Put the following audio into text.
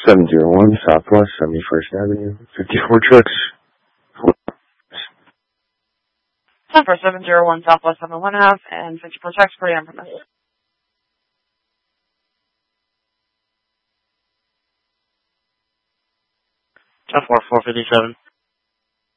701 Southwest 71st Avenue, 54 trucks. 74701 Southwest 71 Ave and 54 trucks for your information. 4457.